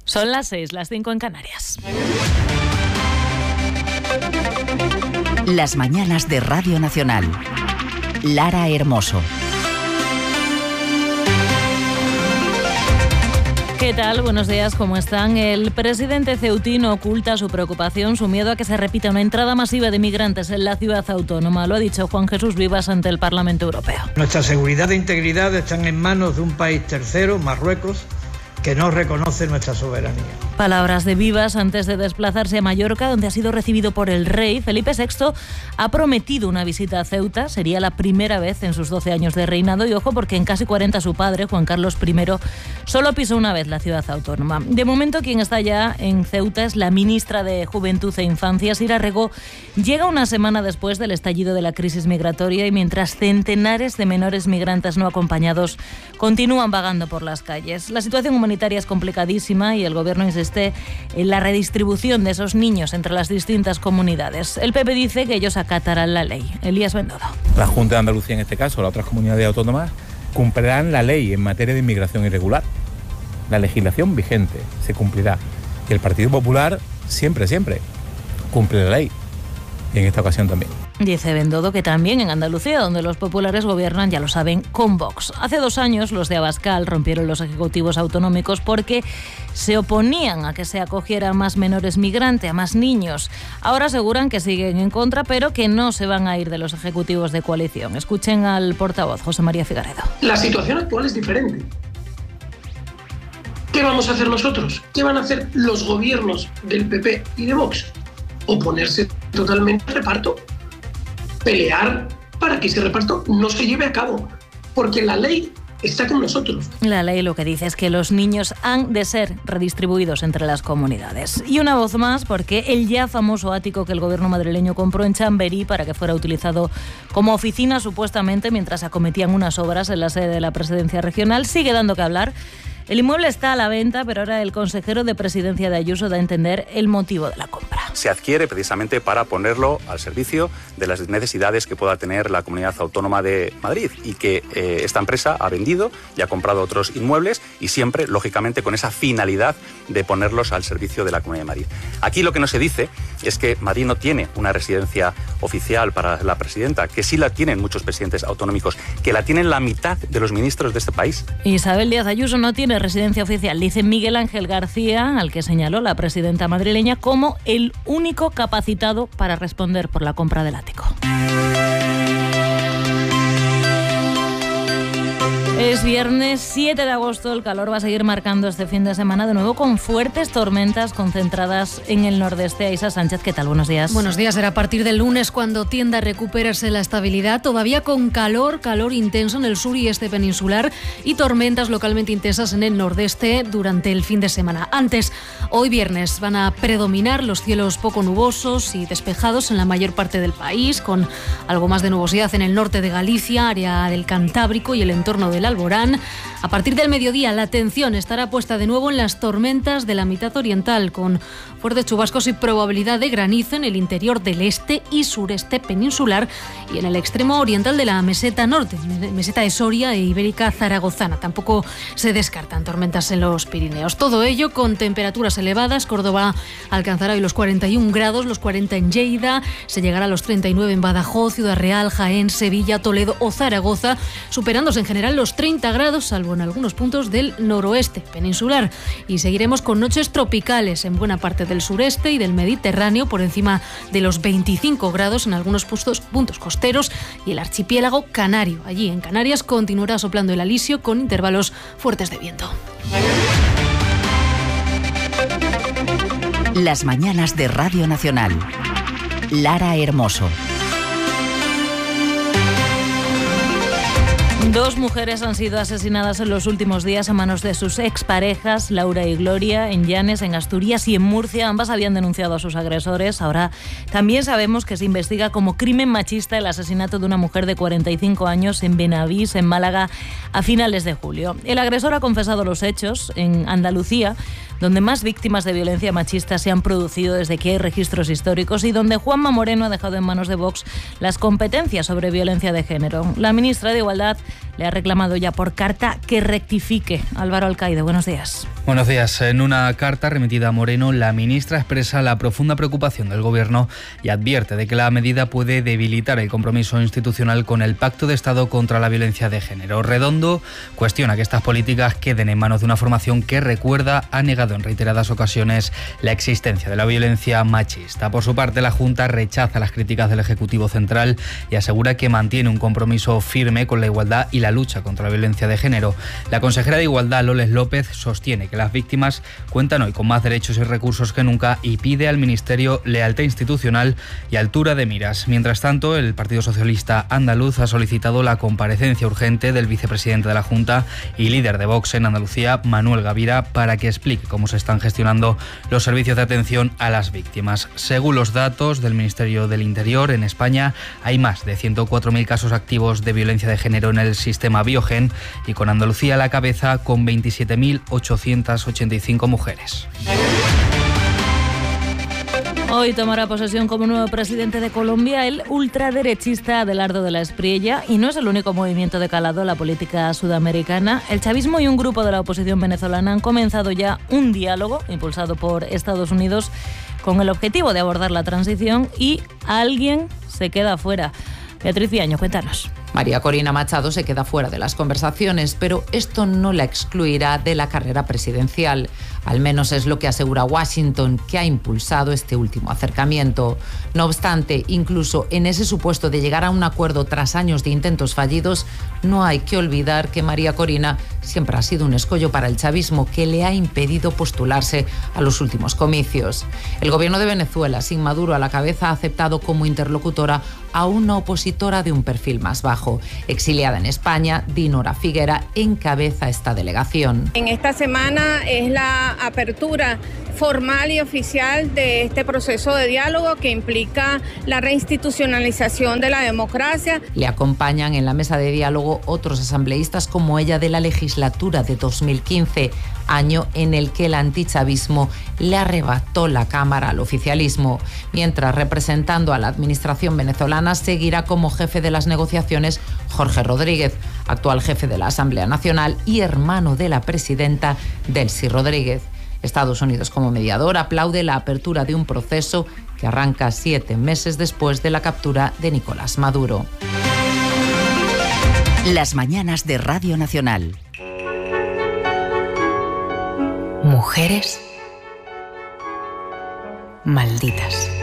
Son las 6, las 5 en Canarias. Las mañanas de Radio Nacional. Lara Hermoso. ¿Qué tal? Buenos días, ¿cómo están? El presidente ceutino oculta su preocupación, su miedo a que se repita una entrada masiva de migrantes en la ciudad autónoma. Lo ha dicho Juan Jesús Vivas ante el Parlamento Europeo. Nuestra seguridad e integridad están en manos de un país tercero, Marruecos, que no reconoce nuestra soberanía. Palabras de Vivas antes de desplazarse a Mallorca, donde ha sido recibido por el rey. Felipe VI ha prometido una visita a Ceuta. Sería la primera vez en sus 12 años de reinado. Y ojo, porque en casi 40 su padre, Juan Carlos I, solo pisó una vez la ciudad autónoma. De momento, quien está ya en Ceuta es la ministra de Juventud e Infancia, Sira Rego. Llega una semana después del estallido de la crisis migratoria y mientras centenares de menores migrantes no acompañados continúan vagando por las calles. La situación humanitaria es complicadísima y el gobierno insiste en la redistribución de esos niños entre las distintas comunidades. El PP dice que ellos acatarán la ley. Elías Bendodo. La Junta de Andalucía, en este caso, las otras comunidades autónomas, cumplirán la ley en materia de inmigración irregular. La legislación vigente se cumplirá. Y el Partido Popular siempre cumple la ley. Y en esta ocasión también. Dice Bendodo que también en Andalucía, donde los populares gobiernan, ya lo saben, con Vox. Hace 2 años los de Abascal rompieron los ejecutivos autonómicos porque se oponían a que se acogiera a más menores migrantes, a más niños. Ahora aseguran que siguen en contra, pero que no se van a ir de los ejecutivos de coalición. Escuchen al portavoz, José María Figaredo. La situación actual es diferente. ¿Qué vamos a hacer nosotros? ¿Qué van a hacer los gobiernos del PP y de Vox? Oponerse totalmente al reparto. Pelear para que ese reparto no se lleve a cabo, porque la ley está con nosotros. La ley lo que dice es que los niños han de ser redistribuidos entre las comunidades. Y una voz más, porque el ya famoso ático que el gobierno madrileño compró en Chamberí para que fuera utilizado como oficina supuestamente mientras acometían unas obras en la sede de la presidencia regional, sigue dando que hablar. El inmueble está a la venta, pero ahora el consejero de presidencia de Ayuso da a entender el motivo de la compra. Se adquiere precisamente para ponerlo al servicio de las necesidades que pueda tener la Comunidad Autónoma de Madrid y que esta empresa ha vendido y ha comprado otros inmuebles y siempre, lógicamente, con esa finalidad de ponerlos al servicio de la Comunidad de Madrid. Aquí lo que no se dice es que Madrid no tiene una residencia oficial para la presidenta, que sí la tienen muchos presidentes autonómicos, que la tienen la mitad de los ministros de este país. Isabel Díaz Ayuso no tiene residencia oficial, dice Miguel Ángel García, al que señaló la presidenta madrileña como el único capacitado para responder por la compra del ático. Es viernes 7 de agosto, el calor va a seguir marcando este fin de semana, de nuevo con fuertes tormentas concentradas en el nordeste. Aisa Sánchez, ¿qué tal? Buenos días. Buenos días, será a partir del lunes cuando tienda a recuperarse la estabilidad, todavía con calor intenso en el sur y este peninsular y tormentas localmente intensas en el nordeste durante el fin de semana. Antes, hoy viernes, van a predominar los cielos poco nubosos y despejados en la mayor parte del país, con algo más de nubosidad en el norte de Galicia, área del Cantábrico y el entorno del Alborán. A partir del mediodía la atención estará puesta de nuevo en las tormentas de la mitad oriental, con fuertes chubascos y probabilidad de granizo en el interior del este y sureste peninsular y en el extremo oriental de la meseta norte, meseta de Soria e Ibérica Zaragozana. Tampoco se descartan tormentas en los Pirineos. Todo ello con temperaturas elevadas. Córdoba alcanzará hoy los 41 grados, los 40 en Lleida, se llegará a los 39 en Badajoz, Ciudad Real, Jaén, Sevilla, Toledo o Zaragoza, superándose en general los 30 grados, salvo en algunos puntos del noroeste peninsular. Y seguiremos con noches tropicales en buena parte del sureste y del Mediterráneo, por encima de los 25 grados en algunos puntos costeros y el archipiélago canario. Allí en Canarias continuará soplando el alisio con intervalos fuertes de viento. Las mañanas de Radio Nacional. Lara Hermoso. 2 mujeres han sido asesinadas en los últimos días a manos de sus exparejas, Laura y Gloria, en Llanes, en Asturias y en Murcia. Ambas habían denunciado a sus agresores. Ahora también sabemos que se investiga como crimen machista el asesinato de una mujer de 45 años en Benavís, en Málaga, a finales de julio. El agresor ha confesado los hechos en Andalucía, donde más víctimas de violencia machista se han producido desde que hay registros históricos y donde Juanma Moreno ha dejado en manos de Vox las competencias sobre violencia de género. La ministra de Igualdad le ha reclamado ya por carta que rectifique. Álvaro Alcaide, buenos días. Buenos días. En una carta remitida a Moreno, la ministra expresa la profunda preocupación del Gobierno y advierte de que la medida puede debilitar el compromiso institucional con el Pacto de Estado contra la violencia de género. Redondo cuestiona que estas políticas queden en manos de una formación que, recuerda, ha negado en reiteradas ocasiones la existencia de la violencia machista. Por su parte, la Junta rechaza las críticas del Ejecutivo Central y asegura que mantiene un compromiso firme con la igualdad y la lucha contra la violencia de género. La consejera de Igualdad, Loles López, sostiene que las víctimas cuentan hoy con más derechos y recursos que nunca y pide al Ministerio lealtad institucional y altura de miras. Mientras tanto, el Partido Socialista Andaluz ha solicitado la comparecencia urgente del vicepresidente de la Junta y líder de Vox en Andalucía, Manuel Gavira, para que explique cómo se están gestionando los servicios de atención a las víctimas. Según los datos del Ministerio del Interior, en España hay más de 104.000 casos activos de violencia de género en el sistema Biogen y con Andalucía a la cabeza con 27.885 mujeres. Hoy tomará posesión como nuevo presidente de Colombia el ultraderechista Abelardo de la Espriella, y no es el único movimiento de calado en la política sudamericana. El chavismo y un grupo de la oposición venezolana han comenzado ya un diálogo impulsado por Estados Unidos con el objetivo de abordar la transición, y alguien se queda fuera. Beatriz Viaño, cuéntanos. María Corina Machado se queda fuera de las conversaciones, pero esto no la excluirá de la carrera presidencial. Al menos es lo que asegura Washington, que ha impulsado este último acercamiento. No obstante, incluso en ese supuesto de llegar a un acuerdo tras años de intentos fallidos, no hay que olvidar que María Corina siempre ha sido un escollo para el chavismo que le ha impedido postularse a los últimos comicios. El gobierno de Venezuela, sin Maduro a la cabeza, ha aceptado como interlocutora a una opositora de un perfil más bajo. Exiliada en España, Dinora Figuera encabeza esta delegación. En esta semana es la apertura formal y oficial de este proceso de diálogo que implica la reinstitucionalización de la democracia. Le acompañan en la mesa de diálogo otros asambleístas como ella de la legislatura de 2015, año en el que el antichavismo le arrebató la Cámara al oficialismo. Mientras, representando a la administración venezolana, seguirá como jefe de las negociaciones Jorge Rodríguez, actual jefe de la Asamblea Nacional y hermano de la presidenta Delcy Rodríguez. Estados Unidos, como mediador, aplaude la apertura de un proceso que arranca 7 meses después de la captura de Nicolás Maduro. Las mañanas de Radio Nacional. Mujeres malditas.